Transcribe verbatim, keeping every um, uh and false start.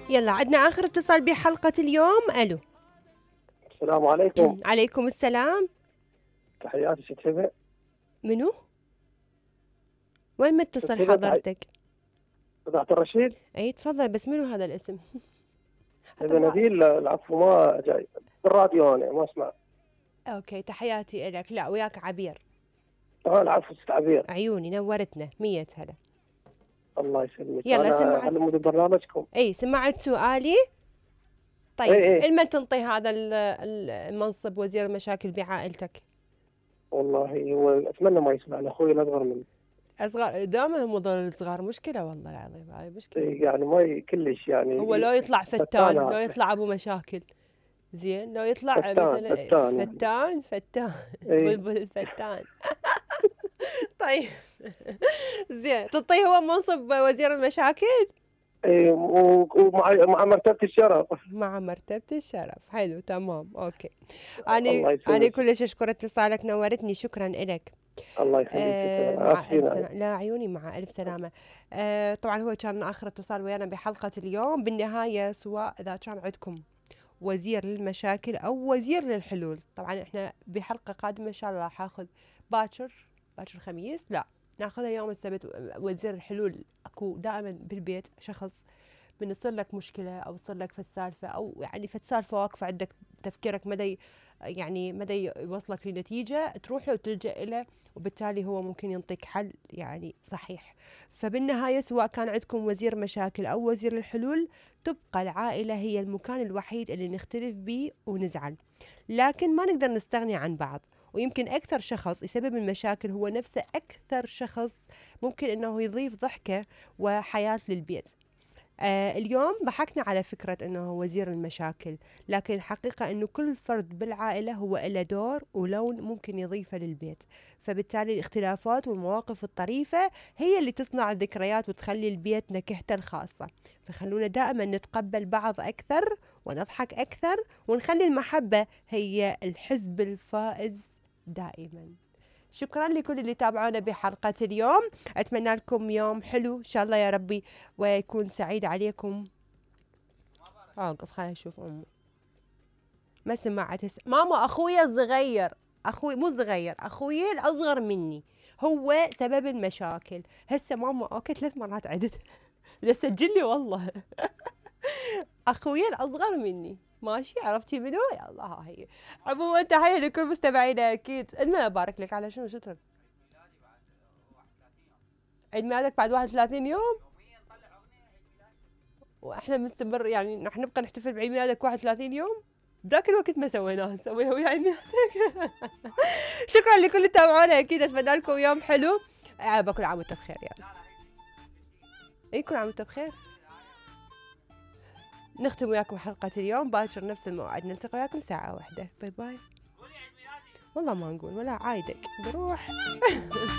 يلا عندنا آخر اتصال بحلقة اليوم. ألو. السلام عليكم. عليكم السلام. تحياتي ست هبة. منو؟ وين متصل حضرتك؟ ست عبد الرشيد. اي تفضل، بس منو هذا الاسم؟ هذا نبيل. العفو، ما جاي بالراديو انا ما اسمع. اوكي تحياتي لك. لا وياك عبير. اه العفو ست عبير. عيوني نورتنا مية هلا. الله يسلمك. يلا انا سمعت. على مود برنامجكم. اي سمعت سؤالي. طيب اي اي. لمن تنطي هذا المنصب وزير المشاكل بعائلتك؟ والله هو اتمنى ما يسمعنا، اخوي الاصغر مني. اصغر دائما هم ظل الصغار مشكله والله العظيم، هاي مشكله. يعني ما كلش يعني. هو لو يطلع فتان، لو يطلع ابو مشاكل زين، لو يطلع فتان مثلا فتان فتان فتان ايه. بلبل الفتان. طيب زين، تنطيه هو منصب وزير المشاكل؟ ايه ومع مع مرتبة الشرف. مع مرتبة الشرف. حلو تمام اوكي. اني الله اني يسلمك. كلش اشكر اتصالك، نورتني، شكرا لك. الله يخليك. آه مع اسفين ألف سلامة. لا عيوني مع ألف سلامة. آه طبعا هو كان آخر اتصال ويانا بحلقة اليوم. بالنهاية سواء إذا كان عندكم وزير للمشاكل أو وزير للحلول، طبعا احنا بحلقة قادمة إن شاء الله راح آخذ باكر باكر خميس، لا ناخذها يوم السبت، وزير الحلول. اكو دائما بالبيت شخص من يصير لك مشكله او يصير لك فد سالفه، او يعني فد سالفه واقفه عندك تفكيرك مدى يعني مدى يوصلك لنتيجه، تروح له وتلجا له، وبالتالي هو ممكن ينطيك حل يعني صحيح. فبالنهايه سواء كان عندكم وزير مشاكل او وزير الحلول، تبقى العائله هي المكان الوحيد اللي نختلف به ونزعل، لكن ما نقدر نستغني عن بعض. ويمكن أكثر شخص يسبب المشاكل هو نفسه أكثر شخص ممكن أنه يضيف ضحكة وحياة للبيت. آه اليوم ضحكنا على فكرة أنه هو وزير المشاكل، لكن الحقيقة أنه كل فرد بالعائلة هو له دور ولون ممكن يضيفه للبيت. فبالتالي الاختلافات والمواقف الطريفة هي اللي تصنع الذكريات وتخلي البيت نكهته الخاصة. فخلونا دائما نتقبل بعض أكثر ونضحك أكثر، ونخلي المحبة هي الحزب الفائز دائما. شكرا لكل اللي تابعونا بحلقة اليوم، أتمنى لكم يوم حلو إن شاء الله يا ربي، ويكون سعيد عليكم. أوقف خليني أشوف أمي. ما سمعت س... ماما أخويا الصغير، أخوي مو صغير، أخوي الأصغر مني هو سبب المشاكل. هسه ماما أوكي ثلاث مرات عدت. بدي أسجل لي والله. أخوي الأصغر مني ماشي، عرفتي منو؟ يلا ها هي. عموما تحية لكل مستمعينا أكيد. المهم أبارك لك على شنو شترك؟ عيد ميلادك بعد واحد وثلاثين يوم؟ واحنا مستمر يعني رح نبقى نحتفل بعيد ميلادك واحد وثلاثين يوم؟ ذاك الوقت ما سويناها، نسويها ويا عيد ميلادك. شكرا لكل اللي تابعونا، اكيد اتمنى لكم يوم حلو. آه بكل عام وانت بخير يعني. اي كل عام وانت بخير. نختم وياكم حلقة اليوم باكر نفس الموعد، نلتقي وياكم ساعة واحدة. باي باي. والله ما نقول ولا عايدك بروح.